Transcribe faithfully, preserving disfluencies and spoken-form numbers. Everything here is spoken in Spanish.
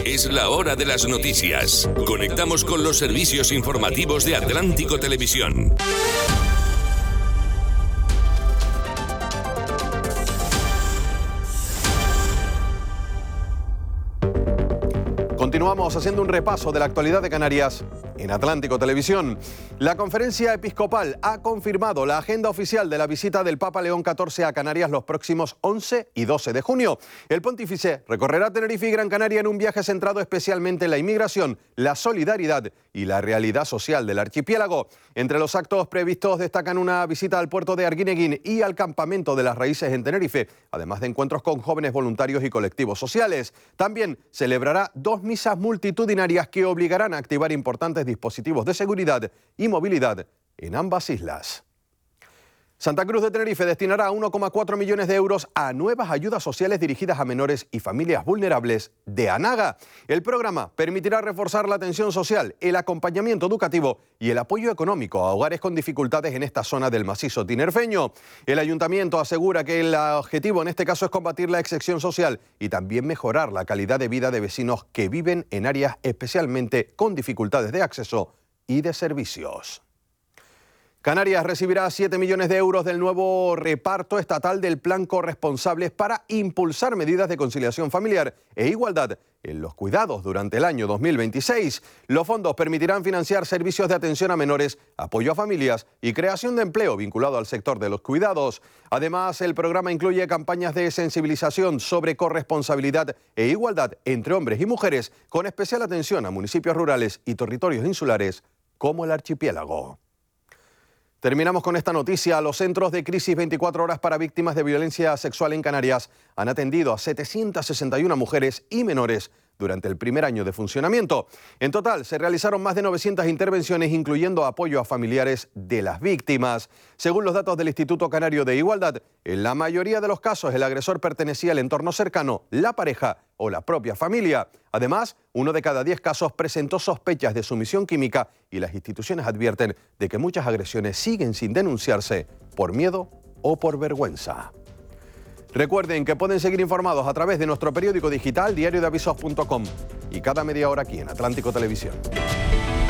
Es la hora de las noticias. Conectamos con los servicios informativos de Atlántico Televisión. Continuamos haciendo un repaso de la actualidad de Canarias en Atlántico Televisión. La Conferencia Episcopal ha confirmado la agenda oficial de la visita del Papa León catorce a Canarias los próximos once y doce de junio. El pontífice recorrerá Tenerife y Gran Canaria en un viaje centrado especialmente en la inmigración, la solidaridad y la realidad social del archipiélago. Entre los actos previstos destacan una visita al puerto de Arguineguín y al campamento de las raíces en Tenerife, además de encuentros con jóvenes voluntarios y colectivos sociales. También celebrará dos misas multitudinarias que obligarán a activar importantes dispositivos de seguridad y movilidad en ambas islas. Santa Cruz de Tenerife destinará uno coma cuatro millones de euros a nuevas ayudas sociales dirigidas a menores y familias vulnerables de ANAGA. El programa permitirá reforzar la atención social, el acompañamiento educativo y el apoyo económico a hogares con dificultades en esta zona del macizo tinerfeño. El ayuntamiento asegura que el objetivo en este caso es combatir la excepción social y también mejorar la calidad de vida de vecinos que viven en áreas especialmente con dificultades de acceso y de servicios. Canarias recibirá siete millones de euros del nuevo reparto estatal del Plan Corresponsables para impulsar medidas de conciliación familiar e igualdad en los cuidados durante el año dos mil veintiséis. Los fondos permitirán financiar servicios de atención a menores, apoyo a familias y creación de empleo vinculado al sector de los cuidados. Además, el programa incluye campañas de sensibilización sobre corresponsabilidad e igualdad entre hombres y mujeres, con especial atención a municipios rurales y territorios insulares como el archipiélago. Terminamos con esta noticia. Los centros de crisis veinticuatro horas para víctimas de violencia sexual en Canarias han atendido a setecientas sesenta y una mujeres y menores durante el primer año de funcionamiento. En total, se realizaron más de novecientas intervenciones, incluyendo apoyo a familiares de las víctimas. Según los datos del Instituto Canario de Igualdad, en la mayoría de los casos el agresor pertenecía al entorno cercano, la pareja o la propia familia. Además, uno de cada diez casos presentó sospechas de sumisión química y las instituciones advierten de que muchas agresiones siguen sin denunciarse por miedo o por vergüenza. Recuerden que pueden seguir informados a través de nuestro periódico digital diario de avisos punto com y cada media hora aquí en Atlántico Televisión.